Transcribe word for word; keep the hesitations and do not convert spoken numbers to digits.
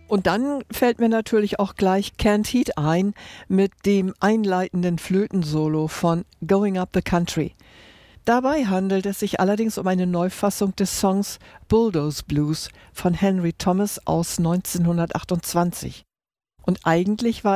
Und dann fällt mir natürlich auch gleich Canned Heat ein mit dem einleitenden Flötensolo von Going Up the Country. Dabei handelt es sich allerdings um eine Neufassung des Songs Bulldoze Blues von Henry Thomas aus neunzehnhundertachtundzwanzig. Und eigentlich war